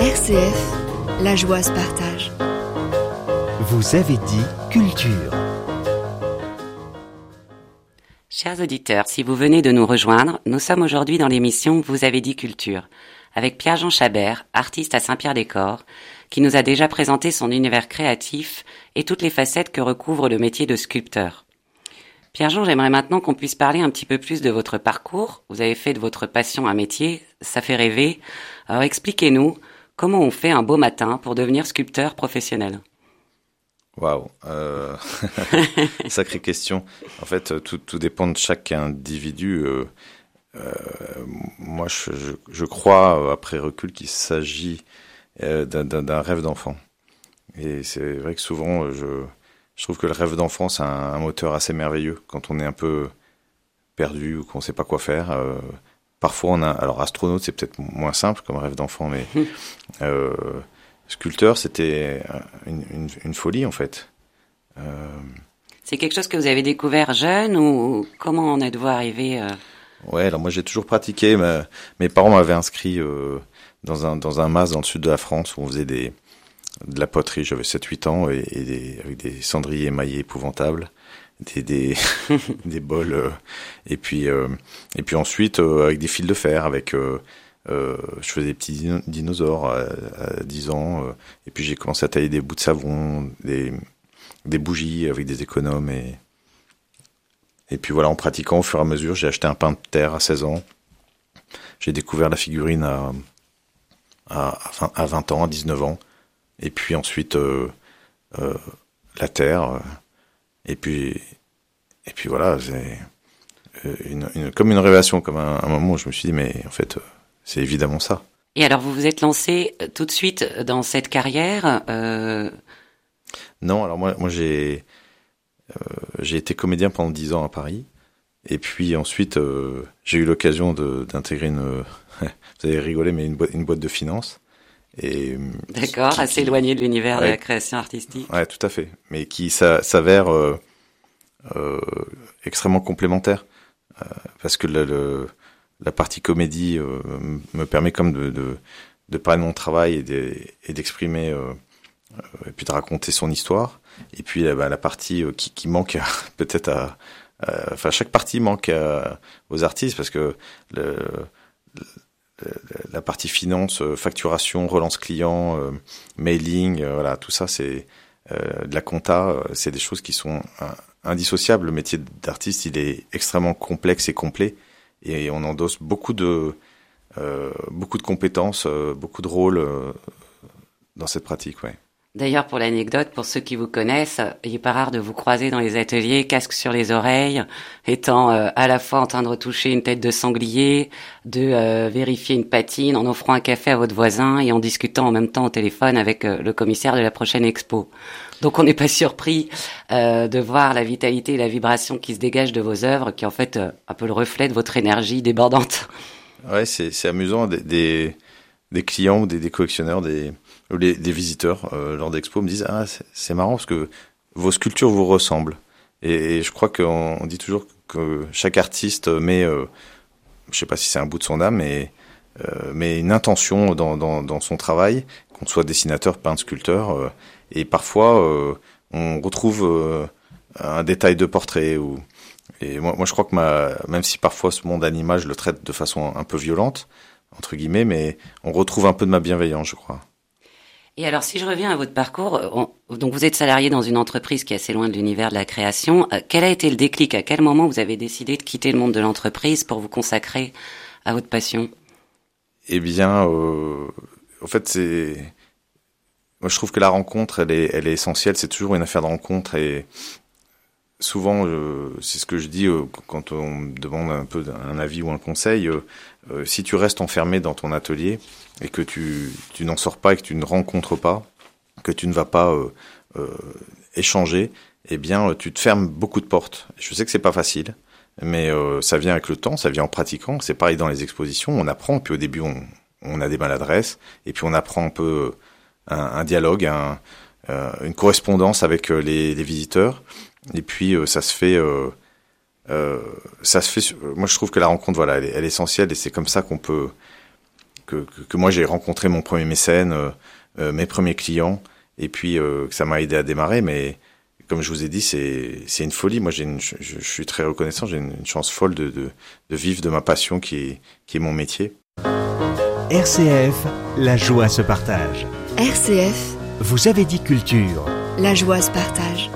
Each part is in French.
RCF, la joie se partage. Vous avez dit culture. Chers auditeurs, si vous venez de nous rejoindre, nous sommes aujourd'hui dans l'émission Vous avez dit culture, avec Pierre-Jean Chabert, artiste à Saint-Pierre-des-Corps, qui nous a déjà présenté son univers créatif et toutes les facettes que recouvre le métier de sculpteur. Pierre-Jean, j'aimerais maintenant qu'on puisse parler un petit peu plus de votre parcours. Vous avez fait de votre passion un métier, ça fait rêver. Alors expliquez-nous, comment on fait un beau matin pour devenir sculpteur professionnel ? Waouh, sacrée question. En fait, tout dépend de chaque individu. Moi, je crois, après recul, qu'il s'agit d'un rêve d'enfant. Et c'est vrai que souvent, je trouve que le rêve d'enfant, c'est un moteur assez merveilleux quand on est un peu perdu ou qu'on ne sait pas quoi faire. Parfois, alors astronaute, c'est peut-être moins simple comme rêve d'enfant, mais sculpteur, c'était une folie en fait. C'est quelque chose que vous avez découvert jeune ou comment en êtes-vous arrivé Ouais, alors moi j'ai toujours pratiqué. Mes parents m'avaient inscrit dans un mas dans le sud de la France où on faisait de la poterie. J'avais 7-8 ans avec des cendriers émaillés épouvantables, des bols et puis ensuite avec des fils de fer je faisais des petits dinosaures à 10 ans et puis j'ai commencé à tailler des bouts de savon, des bougies avec des économes et puis voilà, en pratiquant au fur et à mesure, j'ai acheté un pain de terre à 16 ans. J'ai découvert la figurine à 20 ans, à 19 ans. Et puis ensuite, la terre. Et puis voilà, c'est comme une révélation, comme un moment où je me suis dit, mais en fait, c'est évidemment ça. Et alors, vous vous êtes lancé tout de suite dans cette carrière Non, alors moi j'ai été comédien pendant 10 ans à Paris. Et puis ensuite, j'ai eu l'occasion d'intégrer vous allez rigoler, mais une boîte de finance. D'accord, assez éloigné de l'univers de la création artistique. Ouais, tout à fait. Mais qui s'avère extrêmement complémentaire. Parce que la partie comédie me permet comme de parler de mon travail et d'exprimer et puis de raconter son histoire. Et puis la partie qui manque peut-être enfin chaque partie manque aux artistes parce que la partie finance, facturation, relance client, mailing, voilà, tout ça c'est de la compta, c'est des choses qui sont indissociables. Le métier d'artiste, il est extrêmement complexe et complet et on endosse beaucoup de compétences, beaucoup de rôles dans cette pratique, ouais. D'ailleurs, pour l'anecdote, pour ceux qui vous connaissent, il n'est pas rare de vous croiser dans les ateliers, casque sur les oreilles, étant à la fois en train de retoucher une tête de sanglier, de vérifier une patine, en offrant un café à votre voisin et en discutant en même temps au téléphone avec le commissaire de la prochaine expo. Donc on n'est pas surpris de voir la vitalité et la vibration qui se dégagent de vos œuvres, qui est en fait un peu le reflet de votre énergie débordante. Ouais, c'est amusant, des clients ou des collectionneurs, des visiteurs lors d'expos me disent c'est marrant parce que vos sculptures vous ressemblent et je crois qu'on dit toujours que chaque artiste met je sais pas si c'est un bout de son âme mais une intention dans son travail, qu'on soit dessinateur, peintre, sculpteur et parfois on retrouve un détail de portrait et moi je crois que même si parfois ce monde animal je le traite de façon un peu violente entre guillemets, mais on retrouve un peu de ma bienveillance, je crois. Et alors, si je reviens à votre parcours, donc vous êtes salarié dans une entreprise qui est assez loin de l'univers de la création. Quel a été le déclic ? À quel moment vous avez décidé de quitter le monde de l'entreprise pour vous consacrer à votre passion ? Eh bien, en fait, moi, je trouve que la rencontre, elle est essentielle. C'est toujours une affaire de rencontre et souvent, c'est ce que je dis quand on me demande un peu un avis ou un conseil. Si tu restes enfermé dans ton atelier et que tu n'en sors pas et que tu ne rencontres pas, que tu ne vas pas échanger, eh bien, tu te fermes beaucoup de portes. Je sais que c'est pas facile, mais ça vient avec le temps, ça vient en pratiquant. C'est pareil dans les expositions, on apprend. Puis au début, on a des maladresses, et puis on apprend un peu un dialogue, une correspondance avec les visiteurs. Et puis ça se fait. Moi, je trouve que la rencontre, voilà, elle est essentielle, et c'est comme ça qu'on peut que moi j'ai rencontré mon premier mécène, mes premiers clients, et puis que ça m'a aidé à démarrer. Mais comme je vous ai dit, c'est une folie. Moi, je suis très reconnaissant. J'ai une chance folle de vivre de ma passion qui est mon métier. RCF, la joie se partage. RCF, Vous avez dit culture. la joie se partage.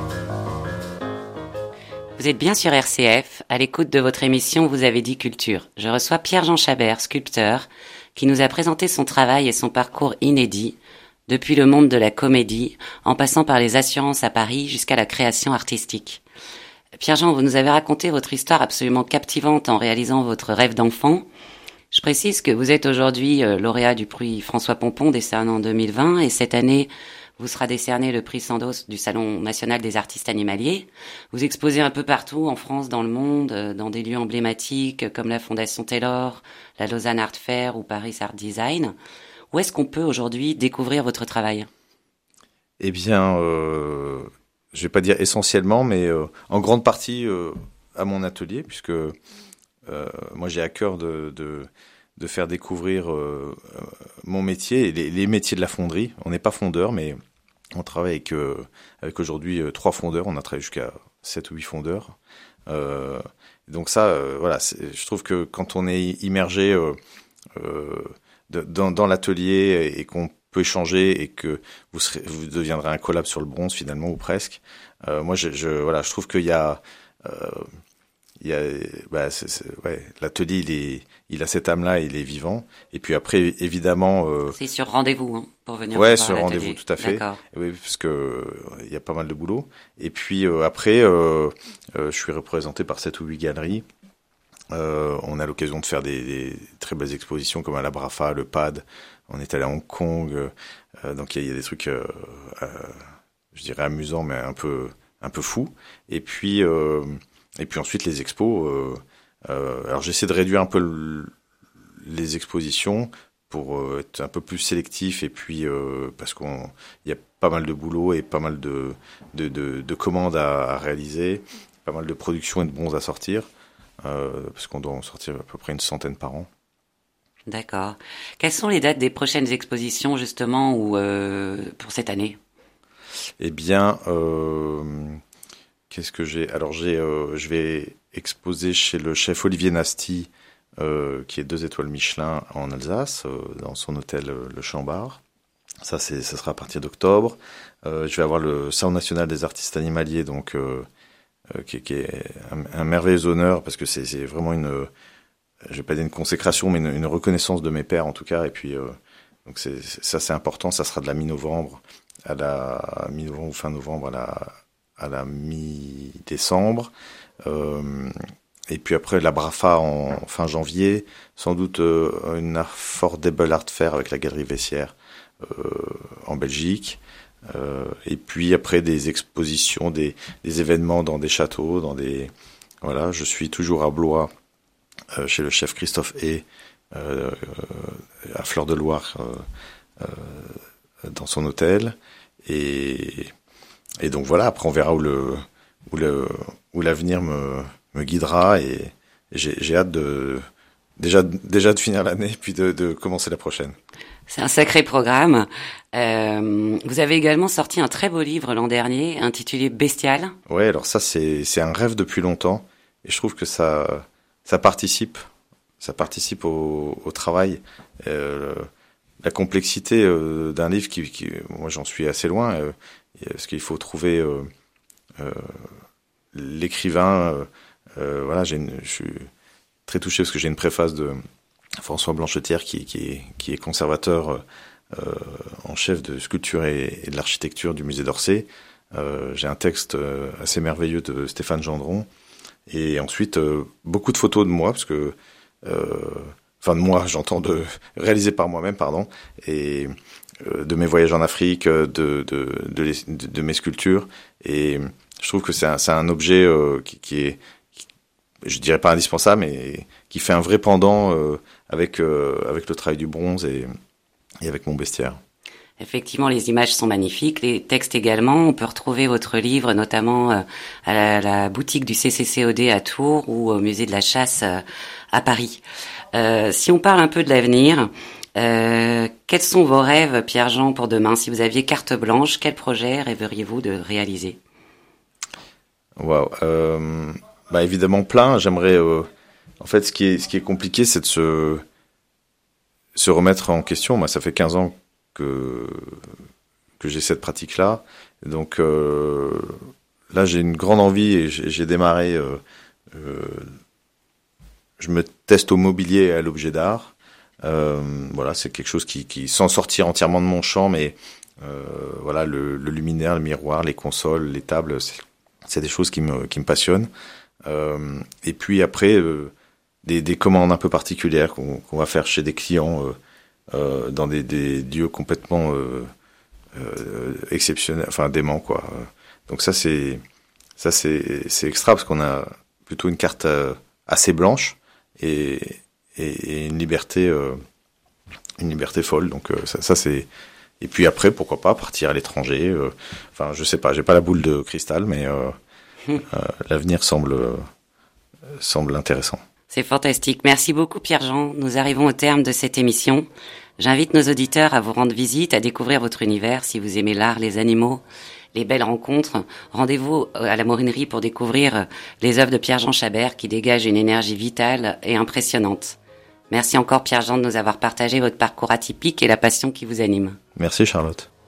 Vous êtes bien sur RCF, à l'écoute de votre émission Vous avez dit culture. Je reçois Pierre-Jean Chabert, sculpteur, qui nous a présenté son travail et son parcours inédit, depuis le monde de la comédie, en passant par les assurances à Paris jusqu'à la création artistique. Pierre-Jean, vous nous avez raconté votre histoire absolument captivante en réalisant votre rêve d'enfant. Je précise que vous êtes aujourd'hui lauréat du prix François Pompon, décerné en 2020, et cette année, vous sera décerné le prix Sandoz du Salon national des artistes animaliers. Vous exposez un peu partout en France, dans le monde, dans des lieux emblématiques comme la Fondation Taylor, la Lausanne Art Fair ou Paris Art Design. Où est-ce qu'on peut aujourd'hui découvrir votre travail ? Eh bien, je vais pas dire essentiellement, mais en grande partie à mon atelier, puisque moi j'ai à cœur de faire découvrir mon métier et les métiers de la fonderie. On n'est pas fondeur, mais on travaille avec aujourd'hui 3 fondeurs. On a travaillé jusqu'à 7 ou 8 fondeurs. Donc ça, voilà, je trouve que quand on est immergé dans l'atelier et qu'on peut échanger et que vous deviendrez un collab sur le bronze finalement ou presque. Moi, voilà, je trouve qu'il y a l'atelier, il a cette âme-là, il est vivant. Et puis après, évidemment, c'est sur rendez-vous, hein, pour venir. Ouais, voir sur l'atelier. rendez-vous, tout à fait. D'accord. Oui, parce que il y a pas mal de boulot. Et puis après, je suis représenté par 7 ou 8 galeries. On a l'occasion de faire des très belles expositions comme à la Brafa, le PAD. On est allé à Hong Kong. Donc il y a des trucs, je dirais amusants, mais un peu fous. Et puis ensuite les expos. Alors j'essaie de réduire un peu les expositions pour être un peu plus sélectif. Et puis parce il y a pas mal de boulot et pas mal de commandes à réaliser, pas mal de productions et de bronzes à sortir. Parce qu'on doit en sortir à peu près une centaine par an. D'accord. Quelles sont les dates des prochaines expositions, justement, ou pour cette année ? Eh bien, qu'est-ce que j'ai ? Alors, je vais exposer chez le chef Olivier Nasty, qui est 2 étoiles Michelin en Alsace, dans son hôtel Le Chambard. Ça sera à partir d'octobre. Je vais avoir le Salon national des artistes animaliers, donc qui est un merveilleux honneur, parce que c'est vraiment je vais pas dire une consécration, mais une reconnaissance de mes pairs en tout cas. Et puis donc c'est important. Ça sera de la mi-novembre ou fin novembre à la mi-décembre. Et puis après la Brafa en fin janvier, sans doute une Affordable Art Fair avec la Galerie Vessière en Belgique. Et puis après des expositions, des événements dans des châteaux, voilà, je suis toujours à Blois chez le chef Christophe Hay, à Fleur de Loire, dans son hôtel. Et donc voilà, après on verra où l'avenir me guidera, et j'ai hâte déjà de finir l'année, puis de commencer la prochaine. C'est un sacré programme. Vous avez également sorti un très beau livre l'an dernier, intitulé Bestial. Ouais, alors ça c'est un rêve depuis longtemps, et je trouve que ça participe au travail. La complexité d'un livre qui moi j'en suis assez loin, parce qu'il faut trouver l'écrivain. Voilà, je suis très touché parce que j'ai une préface de François Blanchetière qui est conservateur en chef de sculpture et de l'architecture du musée d'Orsay. J'ai un texte assez merveilleux de Stéphane Gendron, et ensuite beaucoup de photos de moi, parce que de moi, j'entends réalisé par moi-même, pardon, et de mes voyages en Afrique, de mes sculptures. Et je trouve que c'est un objet qui est, je dirais pas indispensable, mais qui fait un vrai pendant avec le travail du bronze et avec mon bestiaire. Effectivement, les images sont magnifiques, les textes également. On peut retrouver votre livre notamment à la boutique du CCCOD à Tours ou au musée de la Chasse à Paris. Si on parle un peu de l'avenir, quels sont vos rêves, Pierre-Jean, pour demain? Si vous aviez carte blanche, quel projet rêveriez-vous de réaliser? Waouh. Évidemment plein. J'aimerais. En fait, ce qui est compliqué, c'est de se remettre en question. Moi, ça fait 15 ans que j'ai cette pratique-là. Donc là, j'ai une grande envie et j'ai démarré. Je me teste au mobilier et à l'objet d'art. Voilà, c'est quelque chose qui sans sortir entièrement de mon champ, mais voilà, le luminaire, le miroir, les consoles, les tables, c'est des choses qui me passionnent. Et puis après, des commandes un peu particulières qu'on va faire chez des clients dans des lieux complètement exceptionnels, enfin déments, quoi. Donc ça c'est extra parce qu'on a plutôt une carte assez blanche et une liberté folle. Donc ça c'est. Et puis après, pourquoi pas partir à l'étranger. Enfin, je sais pas, j'ai pas la boule de cristal, mais l'avenir semble intéressant. C'est fantastique. Merci beaucoup, Pierre-Jean. Nous arrivons au terme de cette émission. J'invite nos auditeurs à vous rendre visite, à découvrir votre univers. Si vous aimez l'art, les animaux, les belles rencontres, rendez-vous à la Morinerie pour découvrir les œuvres de Pierre-Jean Chabert qui dégagent une énergie vitale et impressionnante. Merci encore, Pierre-Jean, de nous avoir partagé votre parcours atypique et la passion qui vous anime. Merci, Charlotte.